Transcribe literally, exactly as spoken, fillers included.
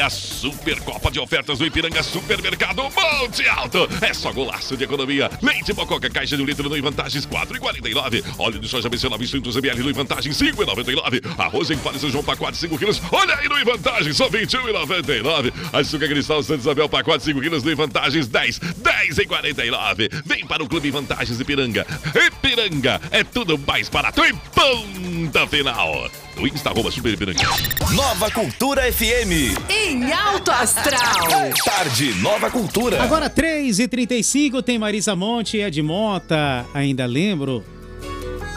a Super Copa de Ofertas do Ipiranga Supermercado Monte Alto. É só golaço de economia. Leite Mococa, caixa de um litro no Vantagens quatro reais e quarenta e nove centavos. Óleo de soja B C novecentos mililitros no Vantagens cinco reais e noventa e nove centavos. Arroz em Palha São João, pacote cinco quilos. Olha aí no Vantagens, só vinte e um reais e noventa e nove centavos. Açúcar Cristal Santa Isabel, pacote cinco quilos no Vantagens dez reais, dez reais e quarenta e nove centavos. Vem para o Clube Vantagens Ipiranga. Ipiranga é tudo mais barato e ponta final. O Insta, arroba Super Ipiranga. Nova Cultura F M. Em Alto Astral. Tarde, Nova Cultura. Agora três e trinta e cinco, tem Marisa Monte e Ed Mota. Ainda lembro